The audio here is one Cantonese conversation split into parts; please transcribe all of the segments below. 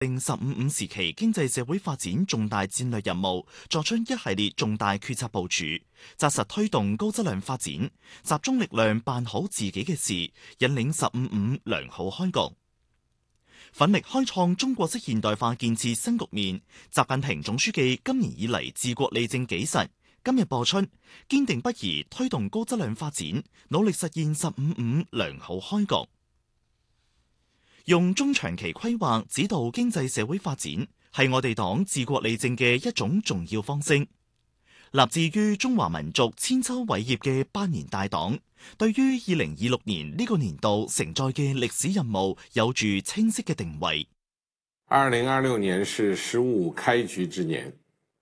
定15時期經濟社會發展重大戰略任務，作出一系列重大決策部署，紮實推動高質量發展，集中力量辦好自己嘅事，引領15良好開局，奮力開創中國式現代化建設新局面。習近平總書記今年以嚟治國理政紀實，今日播出，堅定不移推動高質量發展，努力實現15良好開局。用中長期規劃指導經濟社會發展，係我哋黨治國理政嘅一種重要方式。立志於中華民族千秋偉業嘅百年大黨，對於2026年呢個年度承載嘅歷史任務有住清晰嘅定位。 2026年是15開局之年，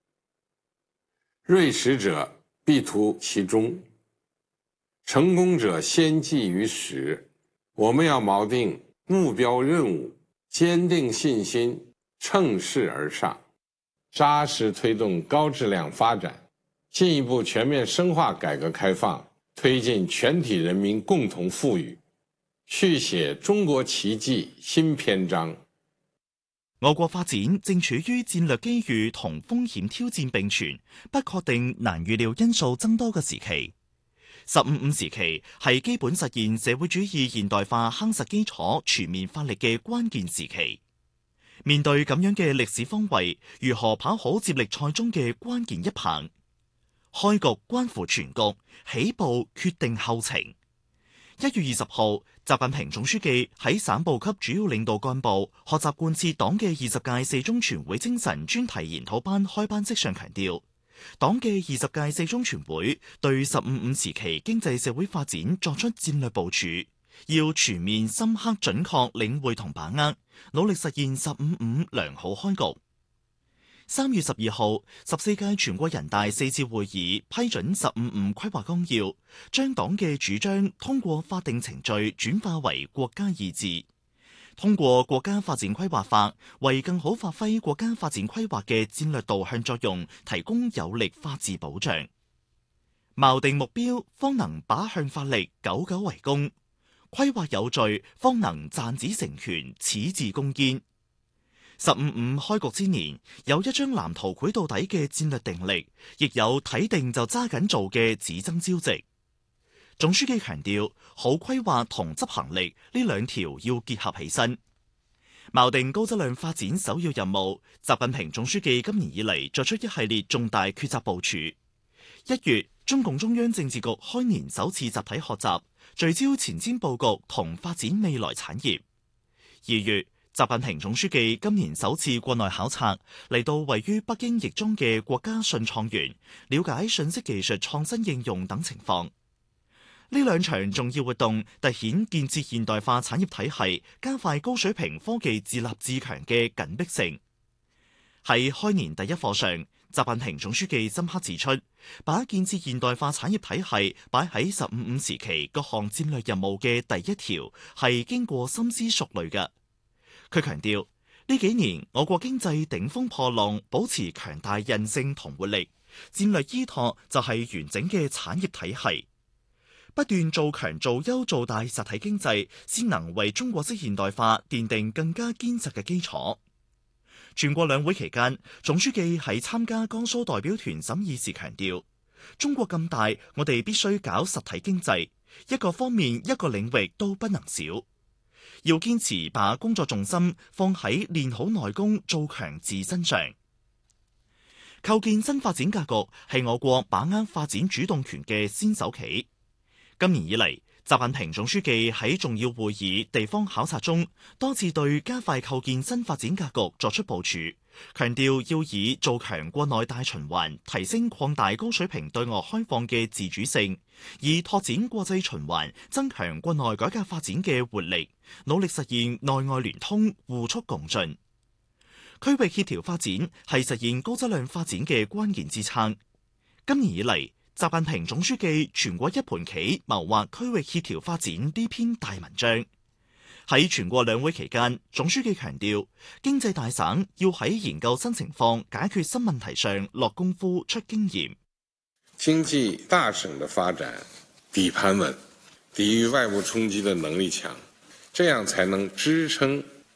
銳實者必圖其中，成功者先繼於始。我們要錨定目標任務，堅定信心，乘勢而上，扎實推動高質量發展，進一步全面深化改革開放，推進全體人民共同富裕，續寫中國奇蹟新篇章。 我國發展正處於戰略機遇同風險挑戰並存、不確定難預料因素增多嘅時期。15時期係基本實現社會主義現代化夯實基礎、全面發力嘅關鍵時期。面對咁樣嘅歷史方位，如何跑好接力賽中嘅關鍵一棒？開局關乎全局，起步決定後程。1月20號，習近平總書記喺省部級主要領導幹部學習貫徹黨嘅20屆四中全會精神專題研討班開班式上強調，黨嘅20屆四中全會對15時期經濟社會發展作出戰略部署，要全面深刻準確領會同把握，努力實現15良好開局。3月12號，14屆全國人大4次會議批准15規劃綱要，將黨嘅主張通過法定程序轉化為國家意志。通過國家發展規劃法，為更好發揮國家發展規劃嘅戰略導向作用，提供有力法治保障。錨定目標，方能把向發力，久久為功；規劃有序，方能賺子成權，矢志攻堅。15開局之年，有一張藍圖繪到底嘅戰略定力，亦有睇定就揸緊做嘅只爭朝夕。總書記強調，好規劃同執行力呢兩條要結合起身，錨定高質量發展首要任務。習近平總書記今年以嚟作出一系列重大決策部署。1月，中共中央政治局開年首次集體學習，聚焦前瞻佈局同發展未來產業。2月，習近平總書記今年首次國內考察，嚟到位於北京亦莊嘅國家信創園，了解信息技術創新應用等情況。呢兩場重要活動凸顯建設現代化產業體系、加快高水平科技自立自強嘅緊迫性。喺開年第一課上，習近平總書記深刻指出，把建設現代化產業體系擺喺15時期各項戰略任務嘅第一條，係經過深思熟慮嘅。佢強調，呢幾年我國經濟頂峰破浪，保持強大韌性同活力，戰略依託就係完整嘅產業體系，不斷做強做優做大實體經濟，先能為中國式現代化奠定更加堅實嘅基礎。全國兩會期間，總書記喺參加江蘇代表團審議時強調，中國咁大，我哋必須搞實體經濟，一個方面一個領域都不能少。要堅持把工作重心放喺練好內功、做強自身上。構建新發展格局係我國把握發展主動權嘅先手棋。今年以嚟，習近平總書記喺重要會議、地方考察中，多次對加快構建新發展格局作出部署，強調要以做強國內大循環、提升擴大高水平對外開放嘅自主性，以拓展國際循環、增強國內改革發展嘅活力，努力實現內外聯通、互促共進。區域協調發展係實現高質量發展嘅關鍵支撐。今年以嚟，習近平總書記全國一盤棋謀劃區域協調發展呢篇大文章。喺全國兩會期間，總書記強調，經濟大省要喺研究新情況、解決新問題上落功夫、出經驗。 經濟大省的發展底盤穩，抵禦外部衝擊的能力強，這樣才能支撐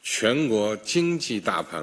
全國經濟大盤